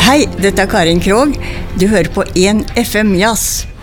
Hei, dette Karin Krog. Du hører på 1 FM Jazz.